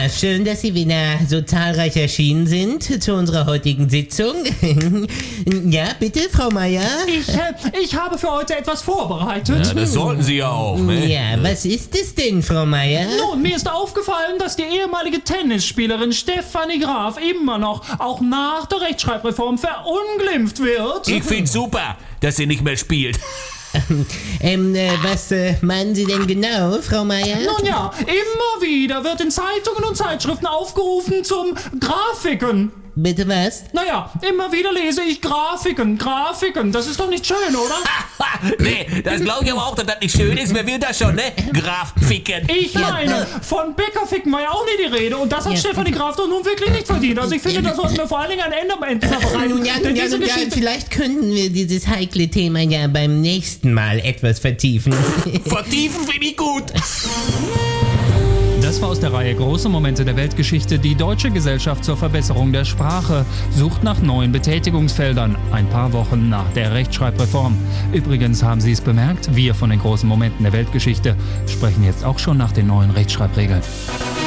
schön, dass Sie wieder so zahlreich erschienen sind zu unserer heutigen Sitzung. Ja, bitte, Frau Meier? Ich habe für heute etwas vorbereitet. Ja, das sollten Sie ja auch, ne? Ja, was ist es denn, Frau Meier? Nun, mir ist aufgefallen, dass die ehemalige Tennisspielerin Stefanie Graf immer noch, auch nach der Rechtschreibreform, verunglimpft wird. Ich find's super, dass sie nicht mehr spielt. Was meinen Sie denn genau, Frau Meier? Nun ja, immer wieder wird in Zeitungen und Zeitschriften aufgerufen zum Grafiken. Bitte was? Naja, immer wieder lese ich Grafiken. Das ist doch nicht schön, oder? Nee, das glaube ich aber auch, dass das nicht schön ist. Wer will das schon, ne? Grafiken. Ich meine, von Bäckerficken war ja auch nie die Rede. Und das hat Stefanie Graf doch nun wirklich nicht verdient. Also ich finde, da sollten wir vor allen Dingen ein Ende am Ende verbreiten. Ja, vielleicht könnten wir dieses heikle Thema ja beim nächsten Mal etwas vertiefen. Vertiefen finde ich gut. Das war aus der Reihe Große Momente der Weltgeschichte. Die Deutsche Gesellschaft zur Verbesserung der Sprache sucht nach neuen Betätigungsfeldern, ein paar Wochen nach der Rechtschreibreform. Übrigens haben Sie es bemerkt, wir von den großen Momenten der Weltgeschichte sprechen jetzt auch schon nach den neuen Rechtschreibregeln.